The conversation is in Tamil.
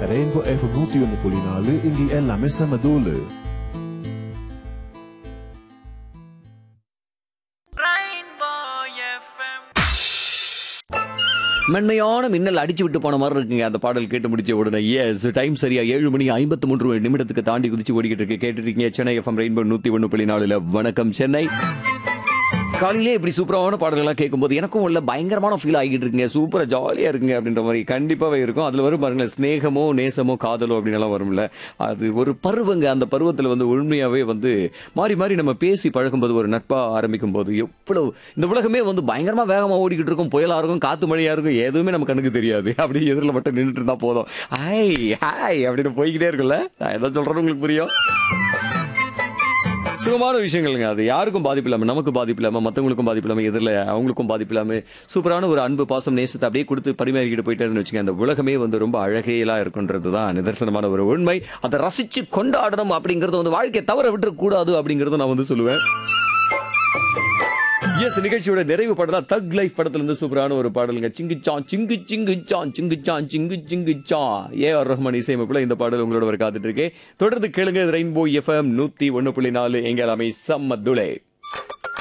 ரெயின்போ எஃப்எம் 101.4 இங்கே எல்லாமே செம தூளு. மென்மையான மின்னல் அடிச்சு விட்டு போன மாதிரி இருக்குங்க அந்த பாடல் கேட்டு முடிச்ச உடனே. எஸ், டைம் சரியா 7:53 தாண்டி குதிச்சு ஓடிக்கிட்டு இருக்கு. கேட்டுருக்கீங்க சென்னை எஃப்எம் ரெயின்போ 101.4. வணக்கம் சென்னை. காலையிலே இப்படி சூப்பரான பாடல்கள்லாம் கேட்கும்போது எனக்கும் உள்ள பயங்கரமான ஃபீல் ஆகிட்டு இருக்குங்க. சூப்பரா ஜாலியா இருக்குங்க அப்படின்ற மாதிரி கண்டிப்பாவே இருக்கும். அதுல வரும் பாருங்களேன், ஸ்நேகமோ நேசமோ காதலோ அப்படின்னு எல்லாம் வரும்ல, அது ஒரு பருவங்க. அந்த பருவத்துல உண்மையாவே மாறி மாறி நம்ம பேசி பழகும்போது, ஒரு நட்பா ஆரம்பிக்கும் போது எவ்வளவு இந்த உலகமே பயங்கரமா வேகமா ஓடிக்கிட்டு இருக்கும். புயலா இருக்கும், காத்து மழையா இருக்கும், எதுவுமே நம்ம கண்ணுக்கு தெரியாது. அப்படியே எதிரில் மட்டும் நின்றுட்டு இருந்தா போதும், ஹாய் ஹாய் அப்படின்னு போய்கிட்டே இருக்குல்ல. நான் எதை சொல்றேன்னு உங்களுக்கு புரியும். சுகமான விஷயங்கள்ங்க. அது யாருக்கும் பாதிப்பு இல்லாமல், நமக்கு பாதிப்பு இல்லாமல், மற்றவங்களுக்கும் பாதிப்பு இல்லாமல், எதிரில் அவங்களுக்கும் பாதிப்பு இல்லாமல் சூப்பரான ஒரு அன்பு பாசம் நேசத்தை அப்படியே கொடுத்து பரிமாறிக்கிட்டு போயிட்டேன்னு வச்சுக்கோங்க. அந்த உலகமே ரொம்ப அழகையெல்லாம் இருக்குன்றது தான் நிதர்சனமான ஒரு உண்மை. அதை ரசிச்சு கொண்டாடணும் அப்படிங்கிறது வாழ்க்கையை தவற விட்டுறக்கூடாது அப்படிங்கிறத நான் சொல்லுவேன். எஸ், நிகழ்ச்சியோட நிறைவு பாடலா தக் லைஃப் படத்துல இருந்து சூப்பரான ஒரு பாடலுங்க. சிங்குச்சான் சிங்கு சிங்குச்சான் சிங்குச்சான் சிங்கு சிங்குச்சான். ஏ.ஆர். ரஹ்மான் இசையமைப்புல இந்த பாடல் உங்களோட காத்துட்டு இருக்கேன். தொடர்ந்து கேளுங்க ரெயின்போ எஃப்எம் 101.4 எங்க எல்லாமே செம்ம துளை.